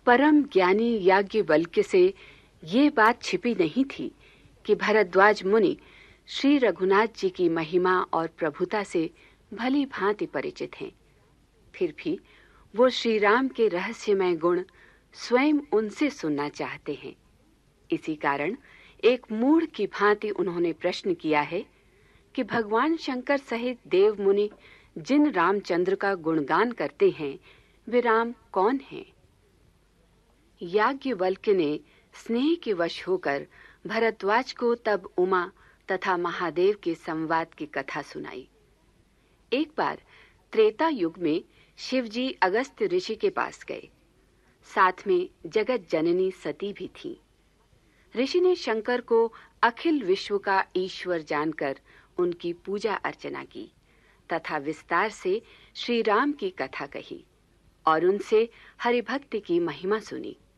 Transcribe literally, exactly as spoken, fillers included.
परम ज्ञानी याज्ञवल्क्य से ये बात छिपी नहीं थी कि भरद्वाज मुनि श्री रघुनाथ जी की महिमा और प्रभुता से भली भांति परिचित हैं। फिर भी वो श्री राम के रहस्यमय गुण स्वयं उनसे सुनना चाहते हैं। इसी कारण एक मूढ़ की भांति उन्होंने प्रश्न किया है कि भगवान शंकर सहित देव मुनि जिन रामचंद्र का गुणगान करते हैं वे राम कौन हैं? याज्ञवल्क्य ने स्नेह के वश होकर भरद्वाज को तब उमा तथा महादेव के संवाद की कथा सुनाई। एक बार त्रेता युग में शिवजी अगस्त्य ऋषि के पास गए। साथ में जगत जननी सती भी थी। ऋषि ने शंकर को अखिल विश्व का ईश्वर जानकर उनकी पूजा अर्चना की तथा विस्तार से श्री राम की कथा कही और उनसे हरि भक्ति की महिमा सुनी।